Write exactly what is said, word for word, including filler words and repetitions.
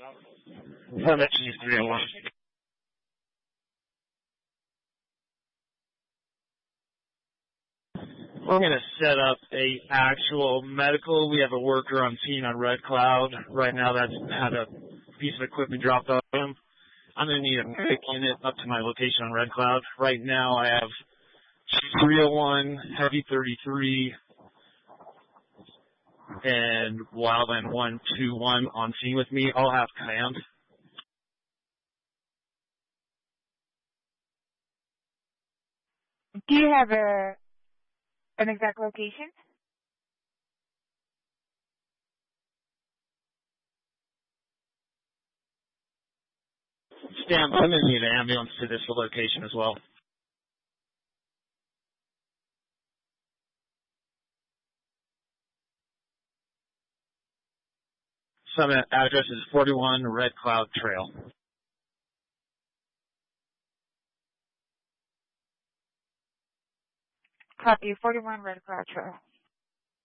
How much is three oh one? We're going to set up a actual medical. We have a worker on scene on Red Cloud. Right now that's had a piece of equipment dropped off him. I'm going to need a medic unit up to my location on Red Cloud. Right now I have three oh one, Heavy thirty-three, and Wildland one two one on scene with me. I'll have command. Do you have a an exact location? Stand, I'm going to need an ambulance to this location as well. Some address is forty-one Red Cloud Trail. Copy, forty-one Red Cloud Trail.